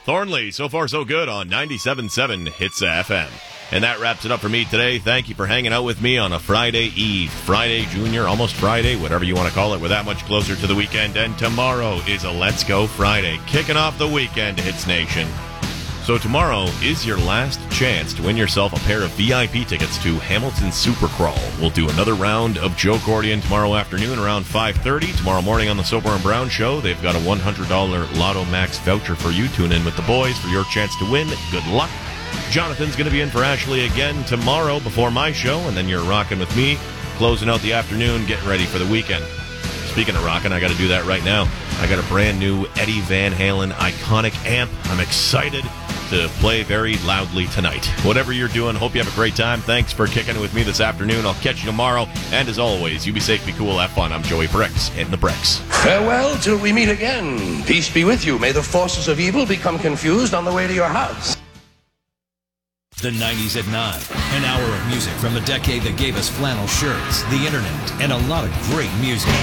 Thornley, so far so good on 97.7 Hits FM. And that wraps it up for me today. Thank you for hanging out with me on a Friday Eve, Friday Junior, almost Friday, whatever you want to call it. We're that much closer to the weekend, and tomorrow is a Let's Go Friday, kicking off the weekend, Hits Nation. So tomorrow is your last chance to win yourself a pair of VIP tickets to Hamilton Supercrawl. We'll do another round of Joe Cordian tomorrow afternoon around 5:30. Tomorrow morning on the Soper and Brown Show, they've got a $100 Lotto Max voucher for you. Tune in with the boys for your chance to win. Good luck. Jonathan's going to be in for Ashley again tomorrow before my show, and then you're rocking with me, closing out the afternoon, getting ready for the weekend. Speaking of rocking, I got to do that right now. I got a brand new Eddie Van Halen iconic amp. I'm excited to play very loudly tonight. Whatever you're doing, hope you have a great time. Thanks for kicking it with me this afternoon. I'll catch you tomorrow. And as always, you be safe, be cool, have fun. I'm Joey Bricks, hitting the bricks. Farewell till we meet again. Peace be with you. May the forces of evil become confused on the way to your house. The 90s at 9. An hour of music from the decade that gave us flannel shirts, the internet, and a lot of great music.